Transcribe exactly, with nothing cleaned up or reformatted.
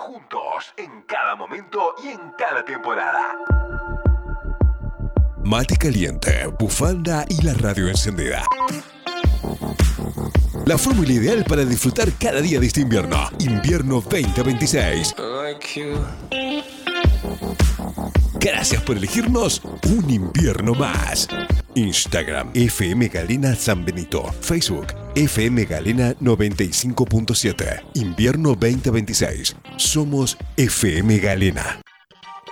juntos en cada momento y en cada temporada. Mate caliente, bufanda y la radio encendida. La fórmula ideal para disfrutar cada día de este invierno. Invierno veinte veintiséis. Gracias por elegirnos un invierno más. Instagram F M Galena San Benito. Facebook F M Galena noventa y cinco punto siete. Invierno veinte veintiséis. Somos F M Galena.